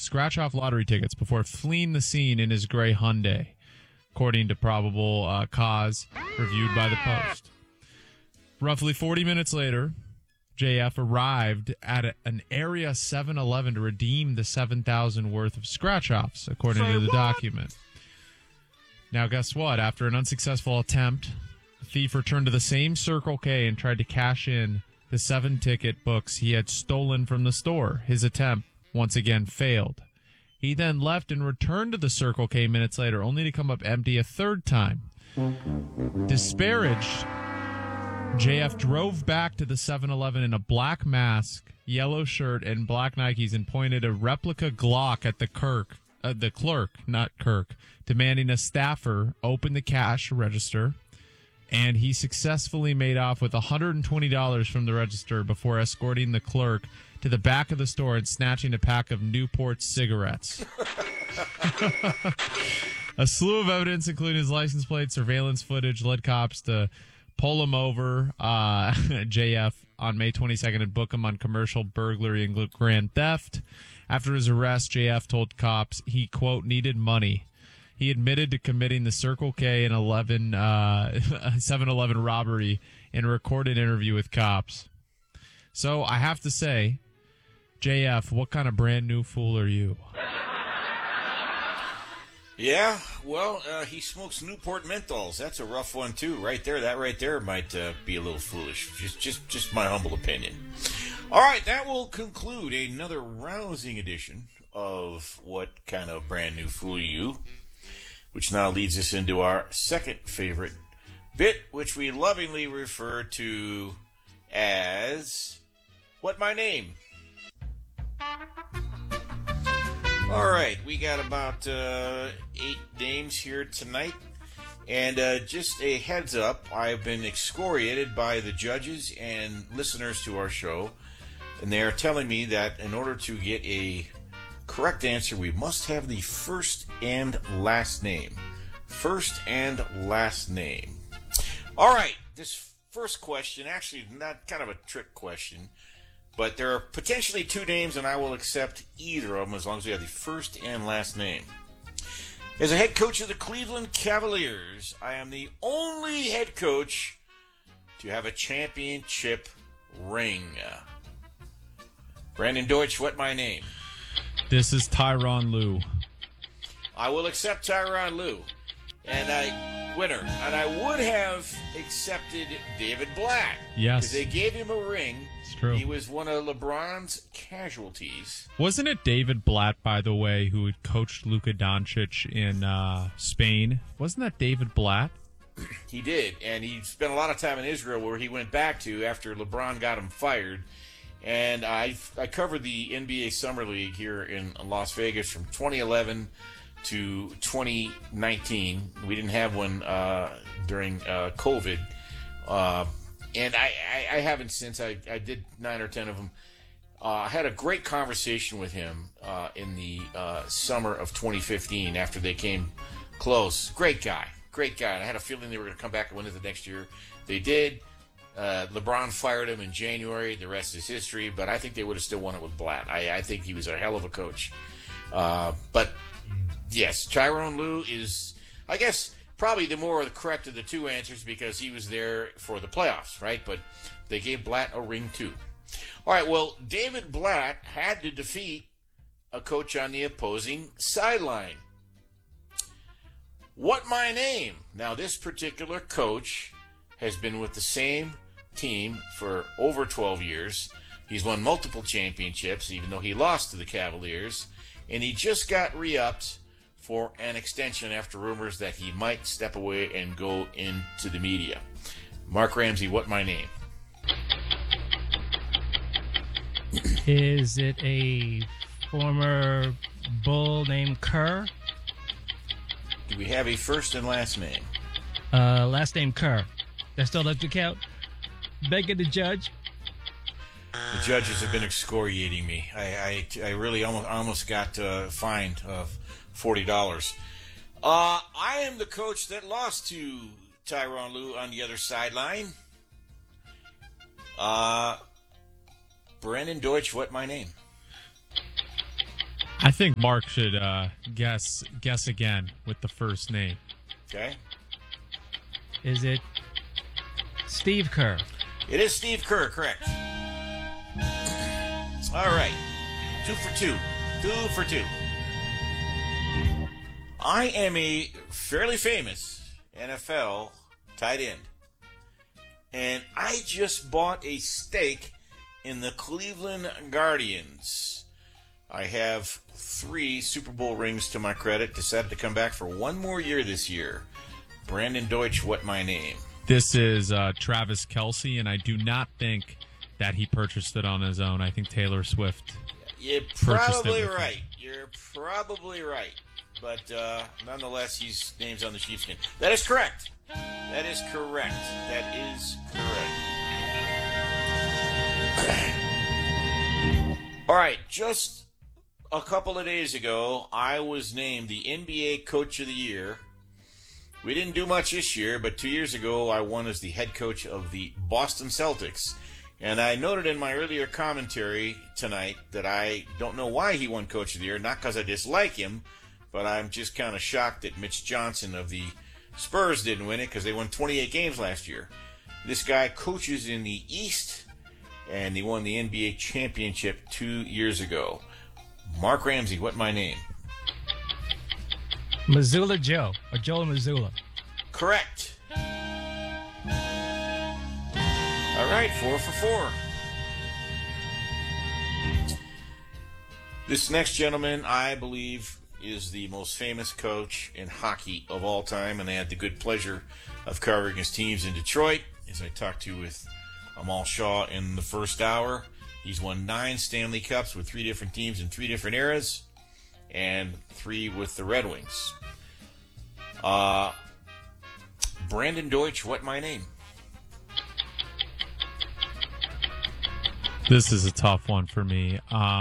scratch-off lottery tickets before fleeing the scene in his gray Hyundai, according to probable cause reviewed by the Post. Roughly 40 minutes later, JF arrived at an area 7-Eleven to redeem the $7,000 worth of scratch-offs, according to the document. Now, guess what? After an unsuccessful attempt, the thief returned to the same Circle K and tried to cash in the 7 ticket books he had stolen from the store. His attempt, once again, failed. He then left and returned to the Circle K minutes later, only to come up empty a third time. Disparaged, JF drove back to the 7-Eleven in a black mask, yellow shirt, and black Nikes and pointed a replica Glock at the clerk, demanding a staffer open the cash register, and he successfully made off with $120 from the register before escorting the clerk to the back of the store and snatching a pack of Newport cigarettes. A slew of evidence, including his license plate, surveillance footage, led cops to pull him over, JF, on May 22nd and book him on commercial burglary and grand theft. After his arrest, JF told cops he, quote, needed money. He admitted to committing the Circle K and 7-Eleven robbery in a recorded interview with cops. So I have to say, JF, what kind of brand new fool are you? Yeah, well, he smokes Newport menthols. That's a rough one too, right there. That right there might be a little foolish. Just my humble opinion. All right, that will conclude another rousing edition of What Kind of Brand New Fool Are You, which now leads us into our second favorite bit, which we lovingly refer to as What My Name. All right, we got about 8 names here tonight. And just a heads up, I've been excoriated by the judges and listeners to our show. And they are telling me that in order to get a correct answer, we must have the first and last name. First and last name. All right, this first question, actually not kind of a trick question, but there are potentially 2 names, and I will accept either of them as long as we have the first and last name. As a head coach of the Cleveland Cavaliers, I am the only head coach to have a championship ring. Brandon Deutsch, what my name? This is Tyronn Lue. I will accept Tyronn Lue. And winner. And I would have accepted David Blatt. Yes. Because they gave him a ring. It's true. He was one of LeBron's casualties. Wasn't it David Blatt, by the way, who had coached Luka Doncic in Spain? Wasn't that David Blatt? He did. And he spent a lot of time in Israel, where he went back to after LeBron got him fired. And I covered the NBA Summer League here in Las Vegas from 2011 to 2019. We didn't have one during COVID. And I haven't since. I did 9 or 10 of them. I had a great conversation with him in the summer of 2015 after they came close. Great guy. And I had a feeling they were going to come back and win it the next year. They did. LeBron fired him in January. The rest is history. But I think they would have still won it with Blatt. I think he was a hell of a coach. But yes, Tyronn Lue is, I guess, probably the more correct of the 2 answers because he was there for the playoffs, right? But they gave Blatt a ring too. All right, well, David Blatt had to defeat a coach on the opposing sideline. What my name? Now, this particular coach has been with the same team for over 12 years. He's won multiple championships, even though he lost to the Cavaliers. And he just got re-upped for an extension after rumors that he might step away and go into the media. Mark Ramsey, what my name? Is it a former Bull named Kerr? Do we have a first and last name? Last name Kerr. That still doesn't count? Begging the judge. The judges have been excoriating me. I really almost got fined $40. I am the coach that lost to Tyronn Lue on the other sideline. Brandon Deutsch, what my name? I think Mark should guess again with the first name. Okay. Is it Steve Kerr? It is Steve Kerr, correct. All right. 2 for 2. 2 for 2. I am a fairly famous NFL tight end. And I just bought a stake in the Cleveland Guardians. I have 3 Super Bowl rings to my credit. Decided to come back for one more year this year. Brandon Deutsch, what my name? This is Travis Kelce, and I do not think that he purchased it on his own. I think Taylor Swift. You're probably right. You're probably right. But nonetheless, his name's on the sheepskin. That is correct. That is correct. That is correct. All right, just a couple of days ago, I was named the NBA Coach of the Year. We didn't do much this year, but 2 years ago, I won as the head coach of the Boston Celtics. And I noted in my earlier commentary tonight that I don't know why he won Coach of the Year, not because I dislike him, but I'm just kind of shocked that Mitch Johnson of the Spurs didn't win it because they won 28 games last year. This guy coaches in the East, and he won the NBA championship 2 years ago. Mark Ramsey, what my name? Missoula Joe, or Joe Missoula. Correct. All right, 4 for 4. This next gentleman, I believe, is the most famous coach in hockey of all time, and I had the good pleasure of covering his teams in Detroit, as I talked to with Amal Shaw in the first hour. He's won 9 Stanley Cups with 3 different teams in 3 different eras, and 3 with the Red Wings. Brandon Deutsch, what my name? This is a tough one for me.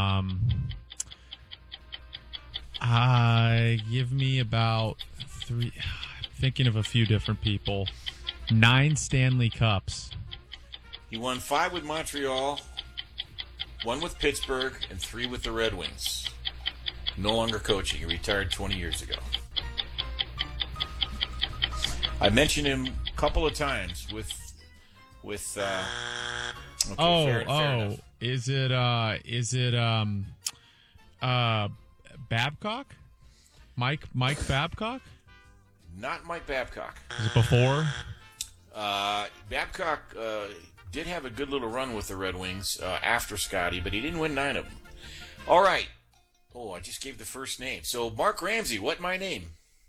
Give me about 3. Thinking of a few different people. 9 Stanley Cups. He won 5 with Montreal, 1 with Pittsburgh, and 3 with the Red Wings. No longer coaching. He retired 20 years ago. I mentioned him a couple of times with fair enough. Is it Babcock? Mike Babcock? Not Mike Babcock. Is it before? Babcock did have a good little run with the Red Wings after Scotty, but he didn't win 9 of them. All right. Oh, I just gave the first name. So, Mark Ramsey, what my name?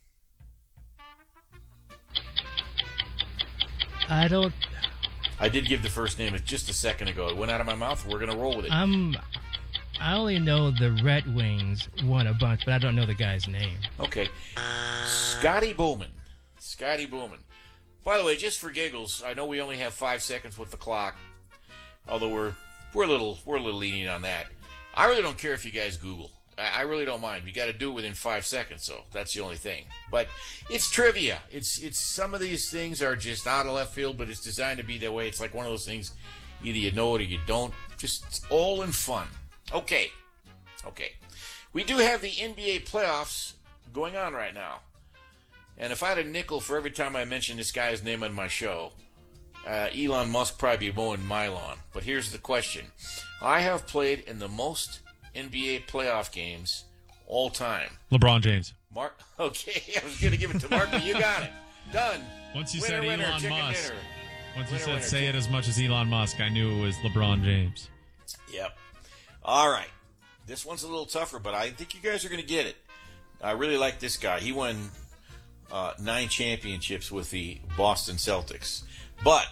I did give the first name just a second ago. It went out of my mouth. We're going to roll with it. I only know the Red Wings won a bunch, but I don't know the guy's name. Okay. Scotty Bowman. Scotty Bowman. By the way, just for giggles, I know we only have 5 seconds with the clock, although we're a little lenient on that. I really don't care if you guys Google. I really don't mind. You got to do it within 5 seconds, so that's the only thing. But it's trivia. It's some of these things are just out of left field, but it's designed to be that way. It's like one of those things, either you know it or you don't. Just all in fun. Okay. We do have the NBA playoffs going on right now. And if I had a nickel for every time I mention this guy's name on my show, Elon Musk probably be mowing my lawn. But here's the question. I have played in the most NBA playoff games all time. LeBron James. Mark, okay, I was going to give it to Mark, but you got it. Done. Once you Winner, said winner, Elon chicken Musk. dinner. Once you Winner, said winner, say chicken- it as much as Elon Musk, I knew it was LeBron James. Yep. All right. This one's a little tougher, but I think you guys are going to get it. I really like this guy. He won 9 championships with the Boston Celtics. But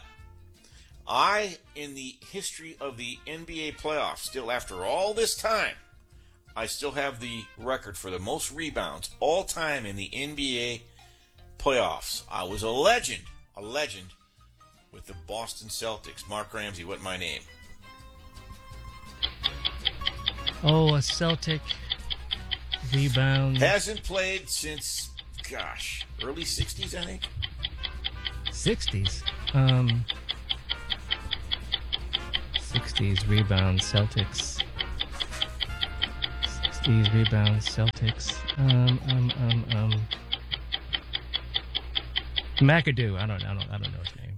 in the history of the NBA playoffs, still after all this time, I still have the record for the most rebounds all time in the NBA playoffs. I was a legend with the Boston Celtics. Mark Ramsey, what my name? Oh, a Celtic rebound. Hasn't played since, early 60s, I think. 60s. 60s rebound Celtics. Steve's rebounds, Celtics. McAdoo. I don't know his name.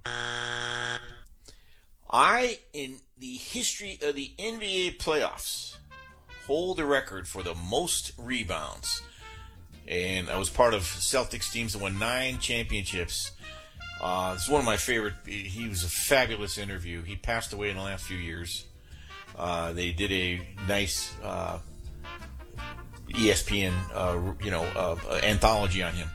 In the history of the NBA playoffs, hold the record for the most rebounds. And I was part of Celtics teams that won 9 championships. It's one of my favorite. He was a fabulous interview. He passed away in the last few years. They did a nice ESPN, anthology on him.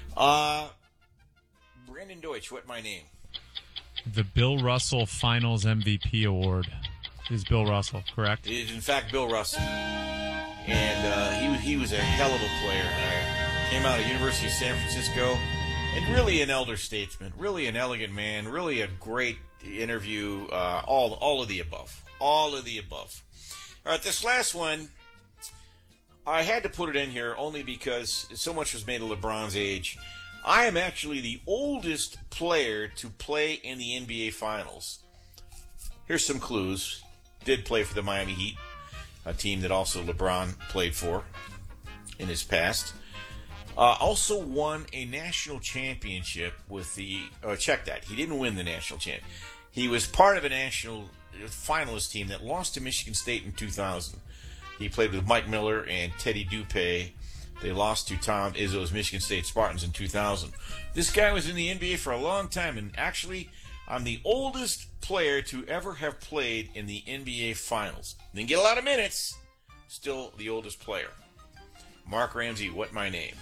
Brandon Deutsch, what my name? The Bill Russell Finals MVP Award is Bill Russell, correct? It is, in fact, Bill Russell. And he was a hell of a player. Came out of University of San Francisco, and really an elder statesman, really an elegant man, really a great interview, all of the above. All of the above. All right, this last one, I had to put it in here only because so much was made of LeBron's age. I am actually the oldest player to play in the NBA Finals. Here's some clues. Did play for the Miami Heat, a team that also LeBron played for in his past. Also won a national championship with the... check that. He didn't win the national championship. He was part of a national finalist team that lost to Michigan State in 2000. He played with Mike Miller and Teddy Dupay. They lost to Tom Izzo's Michigan State Spartans in 2000. This guy was in the NBA for a long time, and actually, I'm the oldest player to ever have played in the NBA Finals. Didn't get a lot of minutes. Still the oldest player. Mark Ramsey, what my name?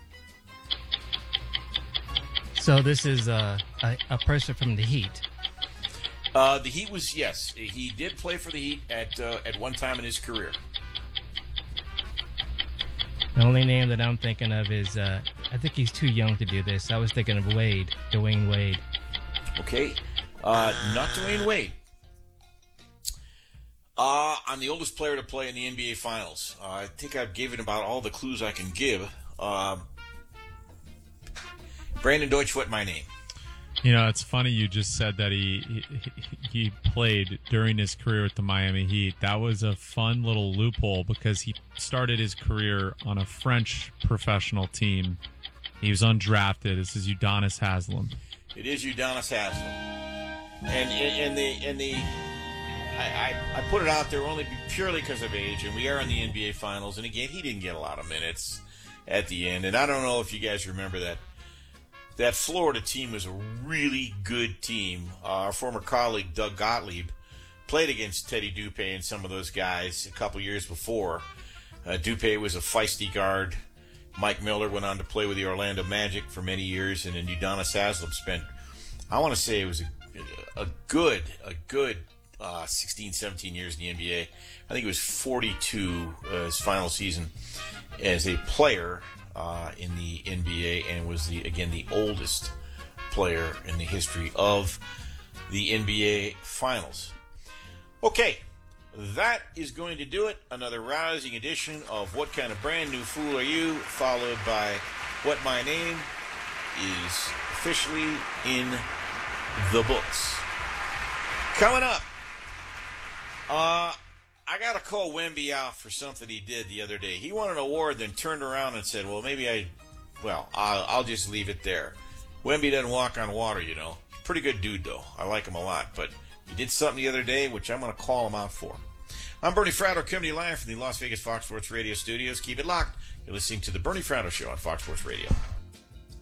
So this is a person from the Heat. The Heat was, yes. He did play for the Heat at one time in his career. The only name that I'm thinking of is, I think he's too young to do this. I was thinking of Dwayne Wade. Okay. Not Dwayne Wade. I'm the oldest player to play in the NBA Finals. I think I've given about all the clues I can give. Brandon Deutsch, what my name? You know, it's funny you just said that he played during his career with the Miami Heat. That was a fun little loophole because he started his career on a French professional team. He was undrafted. This is Udonis Haslem. It is Udonis Haslem. I put it out there only purely because of age, and we are in the NBA Finals. And again, he didn't get a lot of minutes at the end. And I don't know if you guys remember that. That Florida team was a really good team. Our former colleague, Doug Gottlieb, played against Teddy Dupay and some of those guys a couple years before. Dupay was a feisty guard. Mike Miller went on to play with the Orlando Magic for many years, and then Udonis Haslem spent, I want to say it was a good 16, 17 years in the NBA. I think it was 42 his final season as a player in the NBA, and was the oldest player in the history of the NBA Finals. Okay, that is going to do it. Another rousing edition of What Kind of Brand New Fool Are You? Followed by What My Name is officially in the books. Coming up, I got to call Wemby out for something he did the other day. He won an award, then turned around and said, I'll just leave it there. Wemby doesn't walk on water, you know. Pretty good dude, though. I like him a lot. But he did something the other day, which I'm going to call him out for. I'm Bernie Fratto, coming to you live from the Las Vegas Fox Sports Radio studios. Keep it locked. You're listening to The Bernie Fratto Show on Fox Sports Radio.